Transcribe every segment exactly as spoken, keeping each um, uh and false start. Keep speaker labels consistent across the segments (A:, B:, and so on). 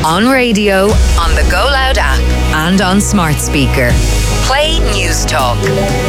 A: On radio, on the Go Loud app, and on smart speaker. Play News Talk.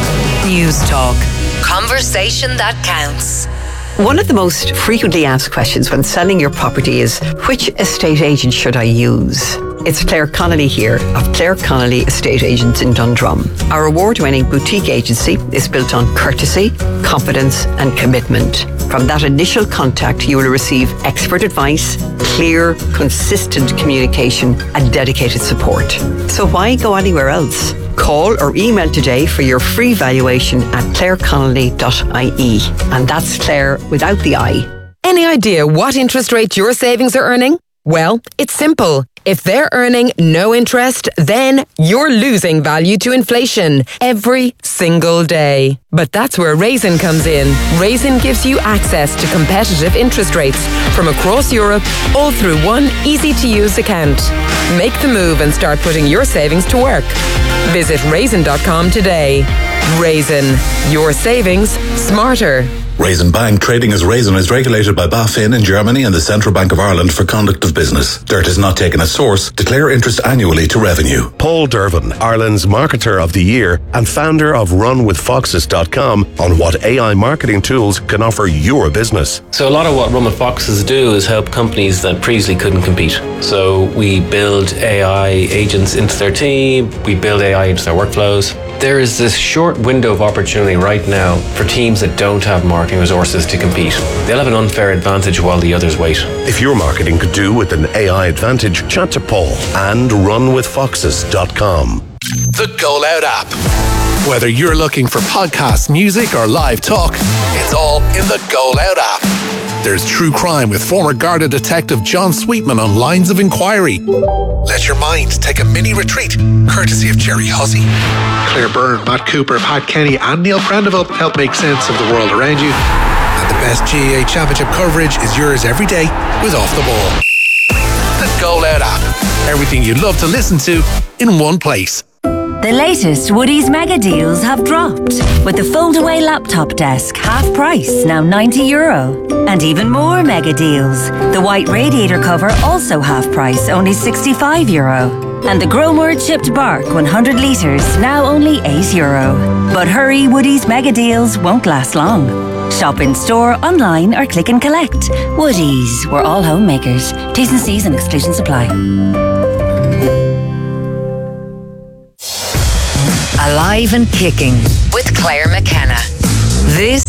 A: News Talk. Conversation that counts.
B: One of the most frequently asked questions when selling your property is, which estate agent should I use? It's Claire Connolly here of Claire Connolly Estate Agents in Dundrum. Our award-winning boutique agency is built on courtesy, confidence and commitment. From that initial contact, you will receive expert advice, clear, consistent communication and dedicated support. So why go anywhere else? Call or email today for your free valuation at claire connolly dot I E. And that's Claire without the I.
C: Any idea what interest rate your savings are earning? Well, it's simple. If they're earning no interest, then you're losing value to inflation every single day. But that's where Raisin comes in. Raisin gives you access to competitive interest rates from across Europe, all through one easy-to-use account. Make the move and start putting your savings to work. Visit raisin dot com today. Raisin, your savings smarter.
D: Raisin Bank, trading as Raisin, is regulated by BaFin in Germany and the Central Bank of Ireland for conduct of business. Dirt is not taken as source. Declare interest annually to revenue.
E: Paul Dervin, Ireland's Marketer of the Year and founder of run with foxes dot com, on what A I marketing tools can offer your business.
F: So a lot of what Run with Foxes do is help companies that previously couldn't compete. So we build A I agents into their team, we build A I into their workflows. There is this short window of opportunity right now for teams that don't have marketing resources to compete. They'll have an unfair advantage while the others wait.
E: If your marketing could do with an A I advantage, chat to Paul and run with foxes dot com.
G: The Go Loud app. Whether you're looking for podcasts, music or live talk, it's all in the Go Loud app. There's true crime with former Garda detective John Sweetman on Lines of Inquiry. Let your mind take a mini retreat, courtesy of Jerry Hussey. Claire Byrne, Matt Cooper, Pat Kenny and Neil Prendeville help make sense of the world around you. And the best G A A Championship coverage is yours every day with Off the Ball. The Go Loud app. Everything you'd love to listen to in one place.
H: The latest Woodies mega deals have dropped, with the fold-away laptop desk half price, now ninety euro. And even more mega deals. The white radiator cover also half price, only sixty-five euro. And the Gromor chipped bark one hundred litres, now only eight euro. But hurry, Woodies mega deals won't last long. Shop in store, online or click and collect. Woodies, we're all homemakers. T's and C's and exclusions apply.
A: Alive and Kicking with Claire McKenna. This,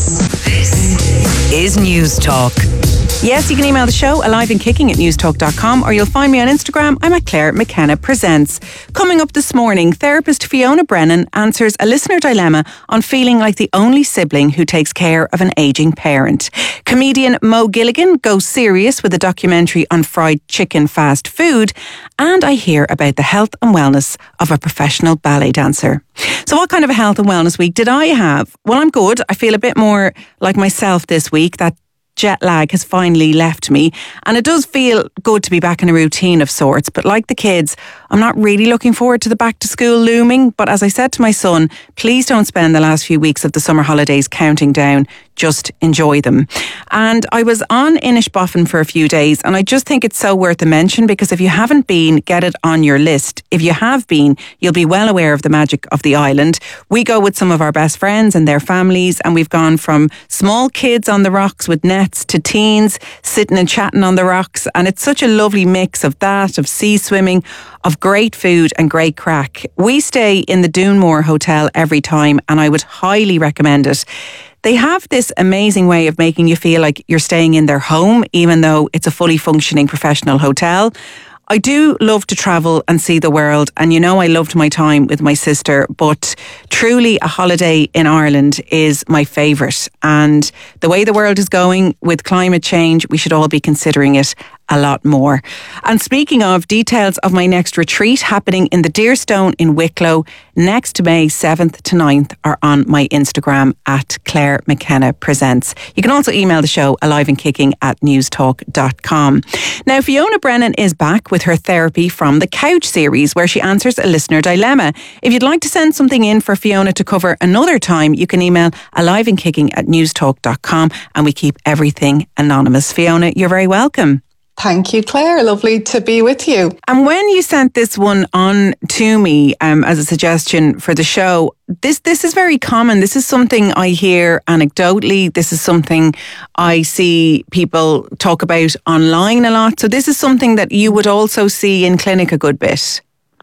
A: this is News Talk.
I: Yes, you can email the show alive and kicking at news talk dot com, or you'll find me on Instagram. I'm at Claire McKenna Presents. Coming up this morning, therapist Fiona Brennan answers a listener dilemma on feeling like the only sibling who takes care of an ageing parent. Comedian Mo Gilligan goes serious with a documentary on fried chicken fast food, and I hear about the health and wellness of a professional ballet dancer. So what kind of a health and wellness week did I have? Well, I'm good. I feel a bit more like myself this week. That jet lag has finally left me, and it does feel good to be back in a routine of sorts. But like the kids, I'm not really looking forward to the back to school looming. But as I said to my son, please don't spend the last few weeks of the summer holidays counting down. Just enjoy them. And I was on Inishbofin for a few days, and I just think it's so worth a mention, because if you haven't been, get it on your list. If you have been, you'll be well aware of the magic of the island. We go with some of our best friends and their families, and we've gone from small kids on the rocks with nets to teens sitting and chatting on the rocks, and it's such a lovely mix of that, of sea swimming, of great food and great crack. We stay in the Doonmore Hotel every time, and I would highly recommend it. They have this amazing way of making you feel like you're staying in their home, even though it's a fully functioning professional hotel. I do love to travel and see the world, and you know I loved my time with my sister, but truly a holiday in Ireland is my favourite. And the way the world is going with climate change, we should all be considering it a lot more. And speaking of, details of my next retreat happening in the Deerstone in Wicklow next May seventh to ninth are on my Instagram at Claire McKenna Presents. You can also email the show aliveandkicking at news talk dot com. Now, Fiona Brennan is back with her Therapy from the Couch series, where she answers a listener dilemma. If you'd like to send something in for Fiona to cover another time, you can email aliveandkicking at news talk dot com, and we keep everything anonymous. Fiona, you're very welcome.
J: Thank you, Claire. Lovely to be with you.
I: And when you sent this one on to me um, as a suggestion for the show, this this is very common. This is something I hear anecdotally. This is something I see people talk about online a lot. So this is something that you would also see in clinic a good bit.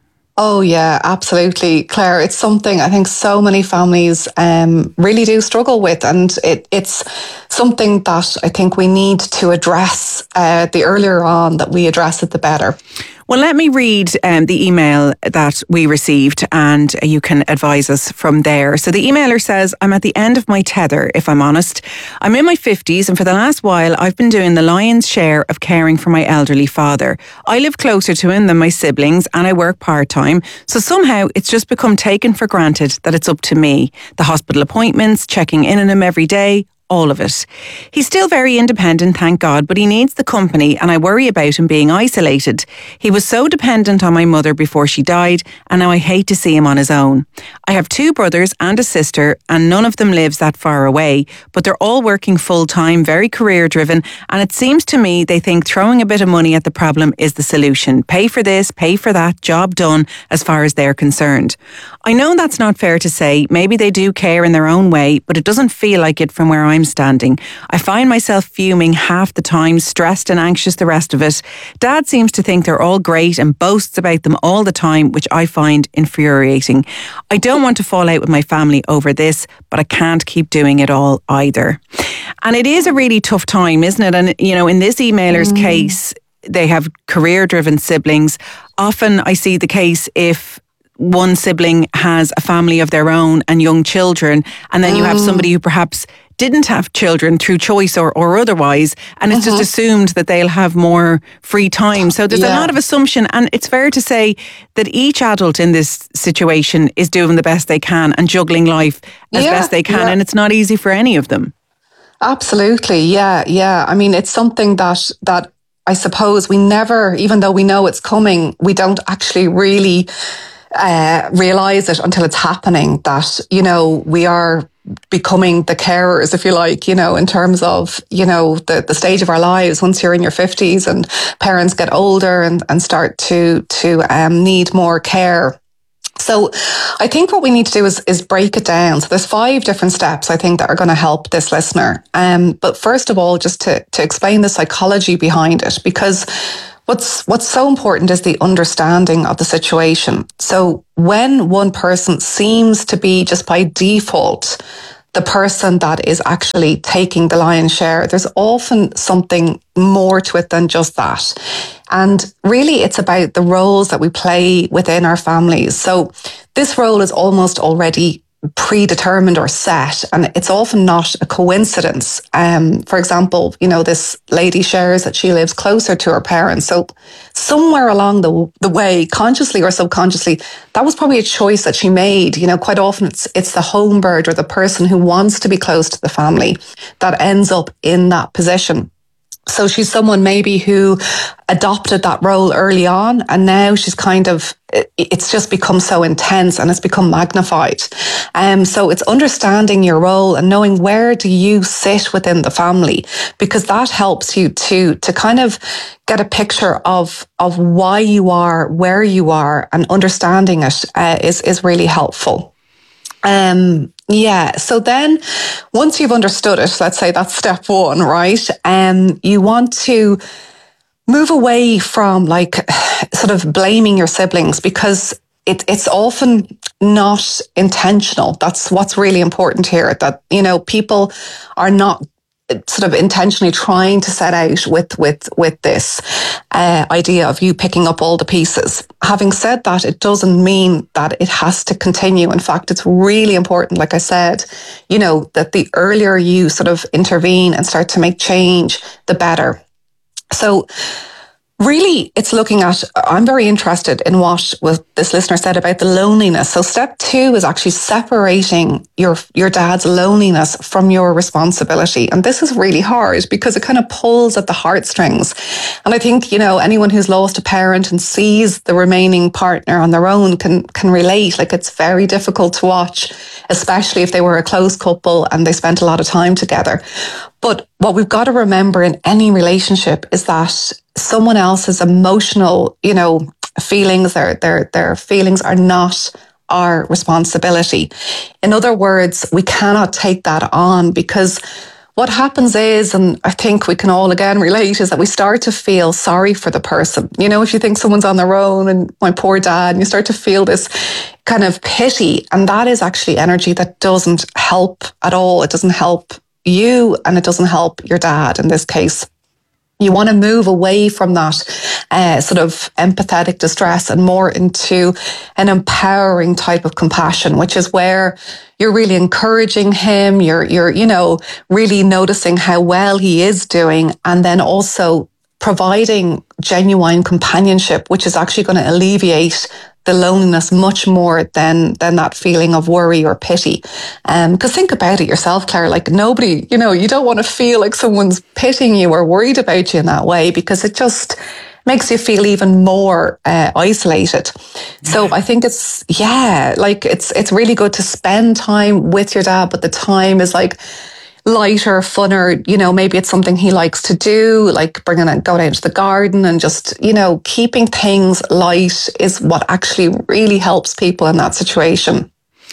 J: Oh yeah, absolutely, Claire. It's something I think so many families um, really do struggle with, and it, it's something that I think we need to address. Uh, the earlier on that we address it, the better.
I: Well, let me read um, the email that we received and you can advise us from there. So the emailer says, I'm at the end of my tether, if I'm honest. I'm in my fifties and for the last while I've been doing the lion's share of caring for my elderly father. I live closer to him than my siblings and I work part-time. So somehow it's just become taken for granted that it's up to me. The hospital appointments, checking in on him every day, all of it. He's still very independent, thank God, but he needs the company and I worry about him being isolated. He was so dependent on my mother before she died and now I hate to see him on his own. I have two brothers and a sister and none of them lives that far away, but they're all working full-time, very career-driven, and it seems to me they think throwing a bit of money at the problem is the solution. Pay for this, pay for that, job done, as far as they're concerned. I know that's not fair to say. Maybe they do care in their own way, but it doesn't feel like it from where I'm standing. I find myself fuming half the time, stressed and anxious the rest of it. Dad seems to think they're all great and boasts about them all the time, which I find infuriating. I don't want to fall out with my family over this, but I can't keep doing it all either. And it is a really tough time, isn't it? And, you know, in this emailer's mm. case, they have career-driven siblings. Often I see the case if one sibling has a family of their own and young children, and then mm. you have somebody who perhaps didn't have children through choice or, or otherwise, and it's uh-huh. just assumed that they'll have more free time. So there's yeah. a lot of assumption, and it's fair to say that each adult in this situation is doing the best they can and juggling life as yeah, best they can, yeah. and it's not easy for any of them.
J: Absolutely, yeah, yeah. I mean, it's something that that I suppose we never, even though we know it's coming, we don't actually really uh, realise it until it's happening, that, you know, we are becoming the carers, if you like, you know, in terms of, you know, the, the stage of our lives once you're in your fifties and parents get older and, and start to, to um, need more care. So I think what we need to do is, is break it down. So there's five different steps, I think, that are going to help this listener. Um, but first of all, just to, to explain the psychology behind it, because what's, what's so important is the understanding of the situation. So when one person seems to be just by default the person that is actually taking the lion's share, there's often something more to it than just that. And really, it's about the roles that we play within our families. So this role is almost already predetermined or set, and it's often not a coincidence. Um, for example, you know, this lady shares that she lives closer to her parents. So somewhere along the the way, consciously or subconsciously, that was probably a choice that she made. You know, quite often it's it's the home bird or the person who wants to be close to the family that ends up in that position. So she's someone maybe who adopted that role early on, and now she's kind of, it's just become so intense and it's become magnified. Um, so it's understanding your role and knowing where do you sit within the family, because that helps you to, to kind of get a picture of, of why you are, where you are, and understanding it uh, is, is really helpful. Um, yeah. So then once you've understood it, let's say that's step one, right? Um, you want to move away from like sort of blaming your siblings, because it, it's often not intentional. That's what's really important here, that, you know, people are not sort of intentionally trying to set out with with with this uh, idea of you picking up all the pieces. Having said that, it doesn't mean that it has to continue. In fact, it's really important, like I said, you know, that the earlier you sort of intervene and start to make change, the better. So really, it's looking at, I'm very interested in what, what this listener said about the loneliness. So step two is actually separating your, your dad's loneliness from your responsibility. And this is really hard because it kind of pulls at the heartstrings. And I think, you know, anyone who's lost a parent and sees the remaining partner on their own can, can relate. Like, it's very difficult to watch, especially if they were a close couple and they spent a lot of time together. But what we've got to remember in any relationship is that someone else's emotional, you know, feelings, their, their, their feelings are not our responsibility. In other words, we cannot take that on, because what happens is, and I think we can all again relate, is that we start to feel sorry for the person. You know, if you think someone's on their own and my poor dad, and you start to feel this kind of pity, and that is actually energy that doesn't help at all. It doesn't help you, and it doesn't help your dad in this case. You want to move away from that uh, sort of empathetic distress and more into an empowering type of compassion, which is where you're really encouraging him. You're, you're, you know, really noticing how well he is doing, and then also providing genuine companionship, which is actually going to alleviate the loneliness much more than than that feeling of worry or pity. Um, because think about it yourself, Claire, like nobody, you know, you don't want to feel like someone's pitying you or worried about you in that way, because it just makes you feel even more uh, isolated. So I think it's, yeah, like it's it's really good to spend time with your dad, but the time is like lighter, funner, you know, maybe it's something he likes to do, like bringing it, going out to the garden, and just, you know, keeping things light is what actually really helps people in that situation.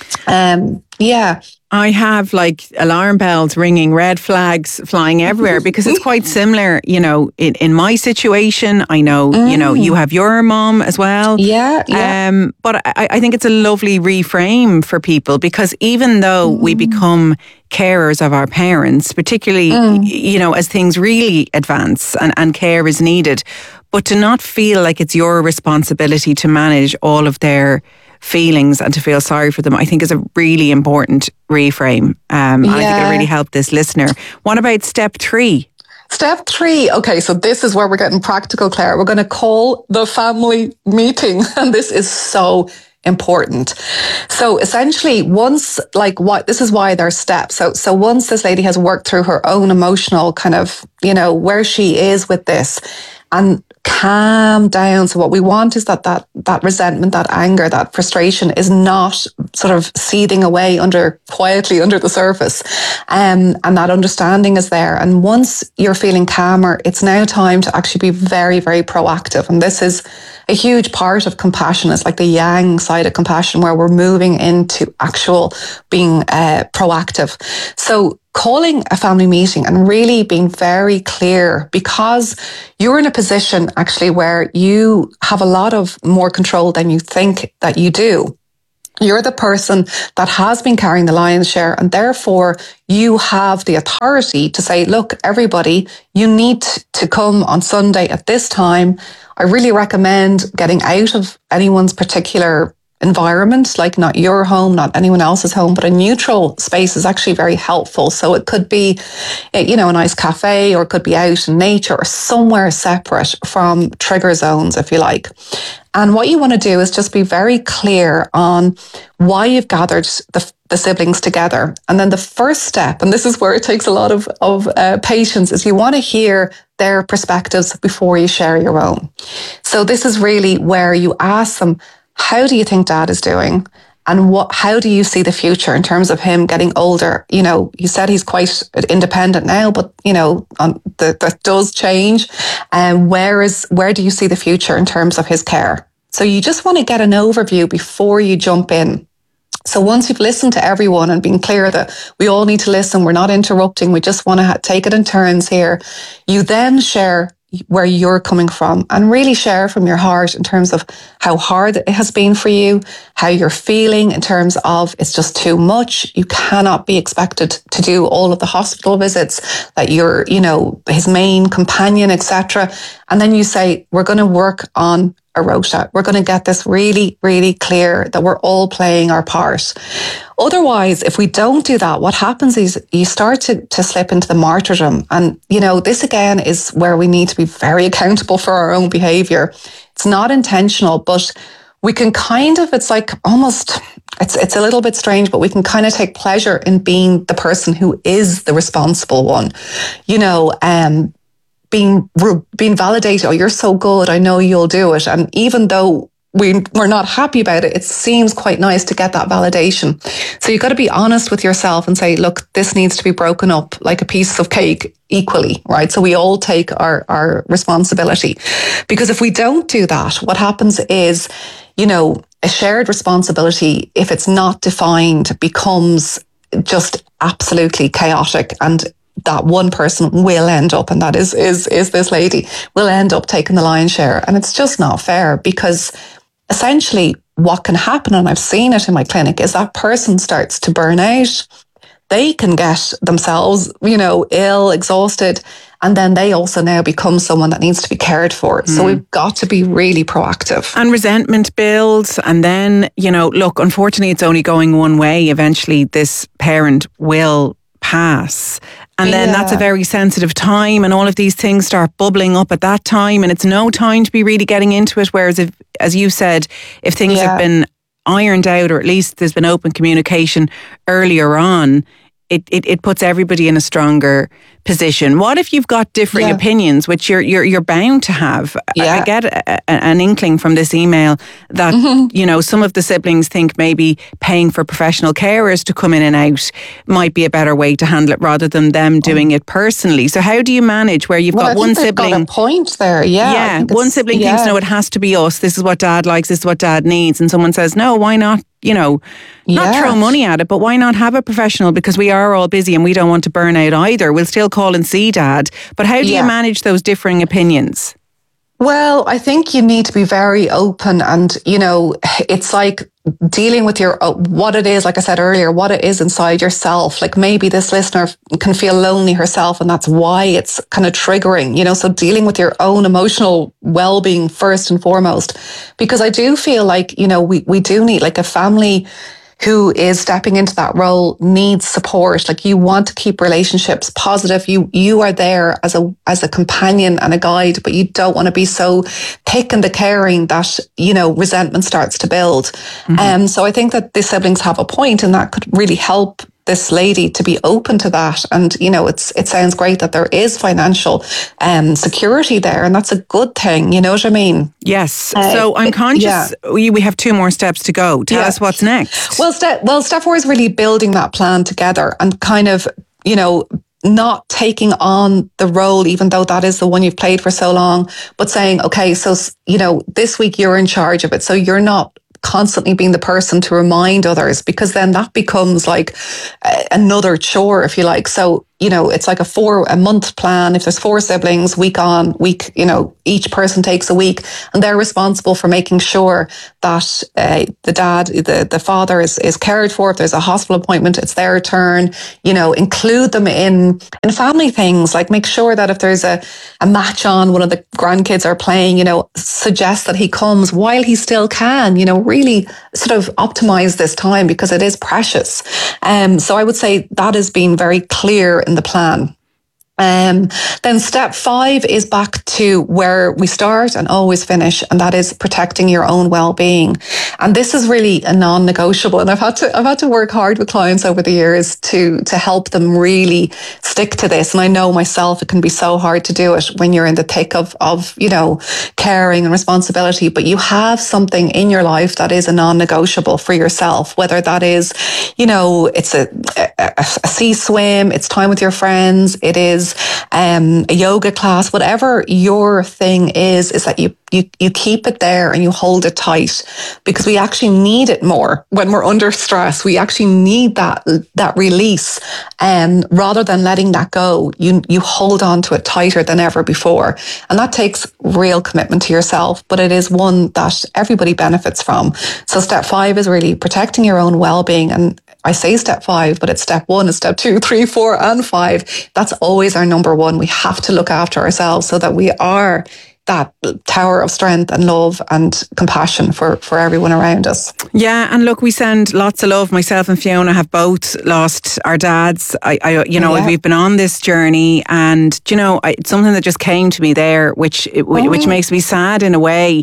J: Um, yeah.
I: I have like alarm bells ringing, red flags flying everywhere, because it's quite similar, you know, in, in my situation. I know, mm. you know, you have your mom as well.
J: Yeah, yeah.
I: Um, but I, I think it's a lovely reframe for people, because even though mm. we become carers of our parents, particularly, mm. you know, as things really advance and, and care is needed, but to not feel like it's your responsibility to manage all of their feelings and to feel sorry for them, I think is a really important reframe. Um,
J: yeah.
I: I think it'll really help this listener. What about step three?
J: Step three. Okay, so this is where we're getting practical, Claire. We're going to call the family meeting. And this is so important. So essentially, once, like what, this is why there's steps. So, so once this lady has worked through her own emotional kind of, you know, where she is with this, and calm down. So what we want is that that that resentment, that anger, that frustration is not sort of seething away under quietly under the surface. Um, and that understanding is there. And once you're feeling calmer, it's now time to actually be very, very proactive. And this is a huge part of compassion. It's like the yang side of compassion, where we're moving into actual being uh, proactive. So calling a family meeting and really being very clear, because you're in a position actually where you have a lot of more control than you think that you do. You're the person that has been carrying the lion's share, and therefore you have the authority to say, look, everybody, you need to come on Sunday at this time. I really recommend getting out of anyone's particular environment, like not your home, not anyone else's home, but a neutral space is actually very helpful. So it could be, you know, a nice cafe, or it could be out in nature, or somewhere separate from trigger zones, if you like. And what you want to do is just be very clear on why you've gathered the, the siblings together. And then the first step, and this is where it takes a lot of, of uh, patience, is you want to hear their perspectives before you share your own. So this is really where you ask them, how do you think dad is doing? And what, how do you see the future in terms of him getting older? You know, you said he's quite independent now, but you know, um, the, that does change. And um, where is, where do you see the future in terms of his care? So you just want to get an overview before you jump in. So once you've listened to everyone and been clear that we all need to listen, we're not interrupting, we just want to ha- take it in turns here, you then share where you're coming from and really share from your heart in terms of how hard it has been for you, how you're feeling in terms of it's just too much. You cannot be expected to do all of the hospital visits, that you're, you know, his main companion, et cetera. And then you say, we're going to work on a rota. We're going to get this really, really clear that we're all playing our part. Otherwise, if we don't do that, what happens is you start to, to slip into the martyrdom. And, you know, this again is where we need to be very accountable for our own behavior. It's not intentional, but we can kind of, it's like almost, it's it's a little bit strange, but we can kind of take pleasure in being the person who is the responsible one. You know, um, being being validated, oh, you're so good, I know you'll do it. And even though we, we're not happy about it, it seems quite nice to get that validation. So you've got to be honest with yourself and say, look, this needs to be broken up like a piece of cake equally, right? So we all take our, our responsibility. Because if we don't do that, what happens is, you know, a shared responsibility, if it's not defined, becomes just absolutely chaotic, and that one person will end up, and that is is is this lady, will end up taking the lion's share. And it's just not fair, because essentially what can happen, and I've seen it in my clinic, is that person starts to burn out. They can get themselves, you know, ill, exhausted, and then they also now become someone that needs to be cared for. Mm. So we've got to be really proactive.
I: And resentment builds. And then, you know, look, unfortunately, it's only going one way. Eventually, this parent will pass. And then yeah. that's a very sensitive time, and all of these things start bubbling up at that time, and it's no time to be really getting into it. Whereas, if, as you said, if things yeah. have been ironed out, or at least there's been open communication earlier on, it, it, it puts everybody in a stronger position. What if you've got differing yeah. opinions, which you're you're you're bound to have? Yeah. I, I get a, a, an inkling from this email that mm-hmm. you know, some of the siblings think maybe paying for professional carers to come in and out might be a better way to handle it, rather than them doing it personally. So how do you manage where you've
J: well,
I: got
J: I
I: one
J: think
I: sibling?
J: Got a point there, yeah.
I: Yeah, one sibling
J: yeah.
I: thinks, no, it has to be us. This is what Dad likes. This is what Dad needs, and someone says, no, why not? You know, not
J: yeah.
I: throw money at it, but why not have a professional? Because we are all busy and we don't want to burn out either. We'll still call and see Dad. But how do yeah. you manage those differing opinions?
J: Well, I think you need to be very open, and, you know, it's like dealing with your, uh, what it is, like I said earlier, what it is inside yourself. Like maybe this listener can feel lonely herself, and that's why it's kind of triggering, you know, so dealing with your own emotional well-being first and foremost, because I do feel like, you know, we, we do need, like, a family who is stepping into that role needs support. Like, you want to keep relationships positive. You you are there as a as a companion and a guide, but you don't want to be so thick and caring that, you know, resentment starts to build. Mm-hmm. Um, so I think that the siblings have a point, and that could really help this lady to be open to that. And, you know, it's it sounds great that there is financial um, security there, and that's a good thing. You know what I mean?
I: Yes. Uh, so I'm conscious yeah. we, we have two more steps to go. Tell yeah. us what's next.
J: Well, step, well, step four is really building that plan together, and kind of, you know, not taking on the role, even though that is the one you've played for so long, but saying, okay, so, you know, this week you're in charge of it. So you're not constantly being the person to remind others, because then that becomes like uh, another chore, if you like. So, you know, it's like a four a month plan. If there's four siblings, week on, week, you know, each person takes a week, and they're responsible for making sure that uh, the dad, the, the father is, is cared for. If there's a hospital appointment, it's their turn. You know, include them in, in family things, like make sure that if there's a, a match on, one of the grandkids are playing, you know, suggest that he comes while he still can, you know, really sort of optimize this time, because it is precious. Um, so I would say that has been very clear in the plan. Um, then step five is back to where we start and always finish, and that is protecting your own well-being. And this is really a non-negotiable. And I've had to, I've had to work hard with clients over the years to, to help them really stick to this. And I know myself, it can be so hard to do it when you're in the thick of, of, you know, caring and responsibility, but you have something in your life that is a non-negotiable for yourself, whether that is, you know, it's a, a, a sea swim, it's time with your friends, it is Um, a yoga class, whatever your thing is, is that you, you, you keep it there and you hold it tight, because we actually need it more when we're under stress. We actually need that, that release. And um, rather than letting that go, you, you hold on to it tighter than ever before. And that takes real commitment to yourself, but it is one that everybody benefits from. So step five is really protecting your own well-being. And I say step five, but it's step one, it's step two, three, four, and five. That's always our number one. We have to look after ourselves so that we are that tower of strength and love and compassion for, for everyone around us.
I: Yeah, and look, we send lots of love. Myself and Fiona have both lost our dads. I, I you know, yeah. we've been on this journey, and you know, I, it's something that just came to me there, which oh. which makes me sad in a way.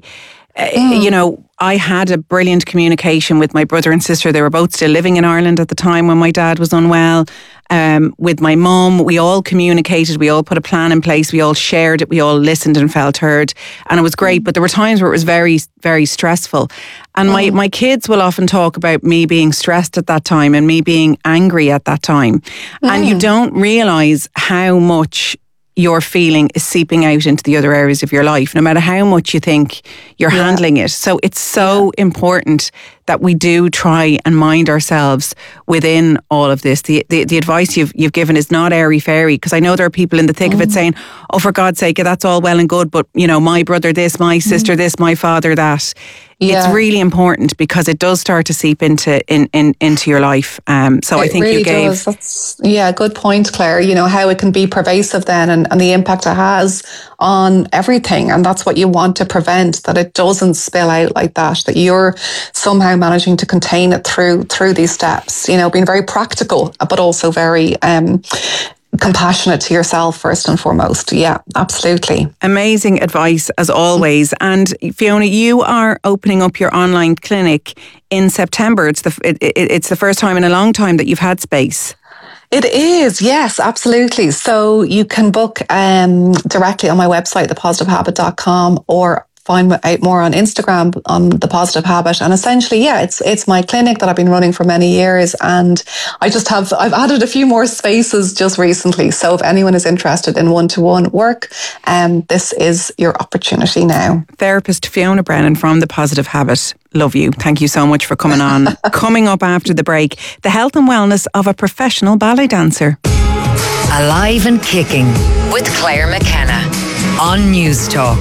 I: Mm. You know, I had a brilliant communication with my brother and sister. They were both still living in Ireland at the time when my dad was unwell. Um, with my mum, we all communicated, we all put a plan in place, we all shared it, we all listened and felt heard, and it was great. But there were times where it was very, very stressful. And mm. my, my kids will often talk about me being stressed at that time and me being angry at that time. Mm. And you don't realise how much your feeling is seeping out into the other areas of your life, no matter how much you think you're yeah. handling it. So it's so yeah. important that we do try and mind ourselves within all of this. The the, the advice you've you've given is not airy-fairy, because I know there are people in the thick mm. of it saying, oh, for God's sake, that's all well and good, but, you know, my brother this, my sister mm. this, my father that. Yeah. It's really important because it does start to seep into in, in into your life. Um, so
J: it
I: I think
J: really
I: you gave...
J: Does. That's, yeah, good point, Claire. You know, how it can be pervasive then and, and the impact it has on everything. And that's what you want to prevent, that it doesn't spill out like that, that you're somehow managing to contain it through through these steps, you know, being very practical, but also very... Um, compassionate to yourself first and foremost. Yeah, absolutely.
I: Amazing advice as always. And Fiona, you are opening up your online clinic in September. It's the it, it, it's the first time in a long time that you've had space.
J: It is, yes, absolutely. So you can book um, directly on my website, the positive habit dot com, or find out more on Instagram on The Positive Habit. And essentially, yeah, it's it's my clinic that I've been running for many years, and I just have I've added a few more spaces just recently. So if anyone is interested in one-to-one work, um, this is your opportunity now.
I: Therapist Fiona Brennan from The Positive Habit. Love you. Thank you so much for coming on. Coming up after the break, the health and wellness of a professional ballet dancer.
A: Alive and Kicking with Claire McKenna on News Talk.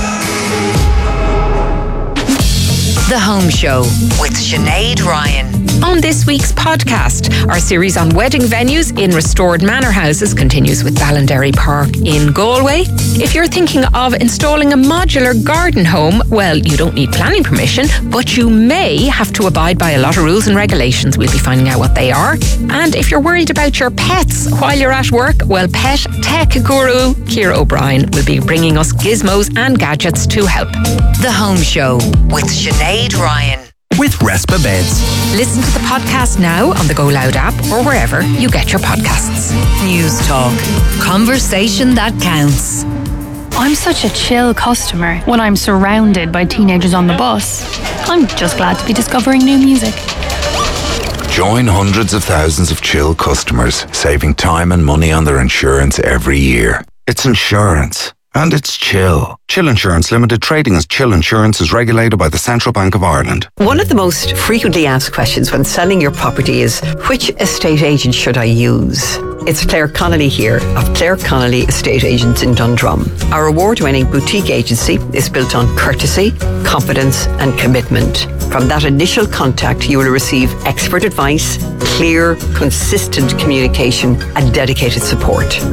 A: The Home Show with Sinead Ryan.
C: On this week's podcast, our series on wedding venues in restored manor houses continues with Ballinderry Park in Galway. If you're thinking of installing a modular garden home, well, you don't need planning permission, but you may have to abide by a lot of rules and regulations. We'll be finding out what they are. And if you're worried about your pets while you're at work, well, pet tech guru Ciara O'Brien will be bringing us gizmos and gadgets to help.
A: The Home Show with Sinead Ryan.
K: With Respa Beds.
C: Listen to the podcast now on the Go Loud app or wherever you get your podcasts.
A: News Talk. Conversation that counts.
L: I'm such a chill customer when I'm surrounded by teenagers on the bus. I'm just glad to be discovering new music.
M: Join hundreds of thousands of chill customers, saving time and money on their insurance every year. It's insurance. And it's Chill. Chill Insurance Limited, trading as Chill Insurance, is regulated by the Central Bank of Ireland.
B: One of the most frequently asked questions when selling your property is, which estate agent should I use? It's Claire Connolly here of Claire Connolly Estate Agents in Dundrum. Our award-winning boutique agency is built on courtesy, confidence and commitment. From that initial contact, you will receive expert advice, clear, consistent communication and dedicated support.